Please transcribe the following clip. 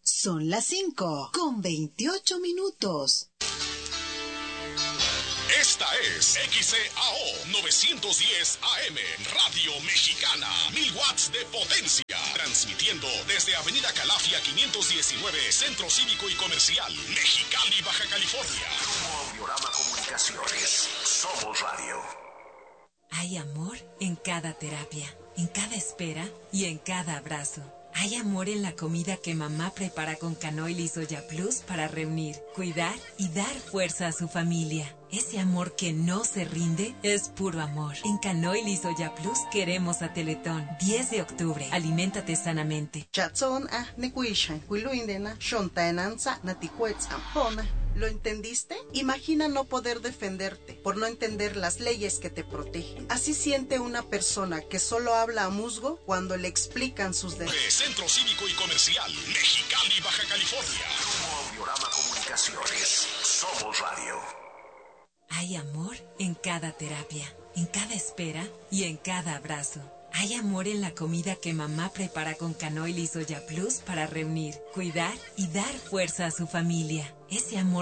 Son las 5:28. Esta es XCAO 910 AM, Radio Mexicana, 1000 watts de potencia, transmitiendo desde Avenida Calafia 519, Centro Cívico y Comercial, Mexicali, Baja California. Audiorama Comunicaciones, somos radio. Hay amor en cada terapia, en cada espera y en cada abrazo. Hay amor en la comida que mamá prepara con canoil y soya plus para reunir, cuidar y dar fuerza a su familia. Ese amor que no se rinde es puro amor. En Canoil y Soya Plus queremos a Teletón. 10 de octubre. Aliméntate sanamente. ¿Lo entendiste? Imagina no poder defenderte por no entender las leyes que te protegen. Así siente una persona que solo habla a musgo cuando le explican sus derechos. Centro Cívico y Comercial, Mexicali, Baja California. Audiorama Comunicaciones, somos radio. Hay amor en cada terapia, en cada espera y en cada abrazo. Hay amor en la comida que mamá prepara con canoil y soya plus para reunir, cuidar y dar fuerza a su familia. Ese amor